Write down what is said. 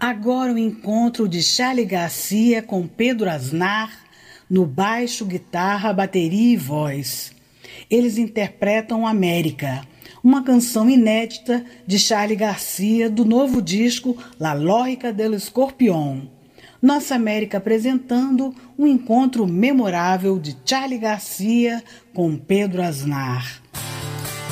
Agora o encontro de Charly Garcia com Pedro Aznar no baixo, guitarra, bateria e voz. Eles interpretam América, uma canção inédita de Charly Garcia do novo disco La Lógica del Escorpión. Nossa América apresentando um encontro memorável de Charly Garcia com Pedro Aznar.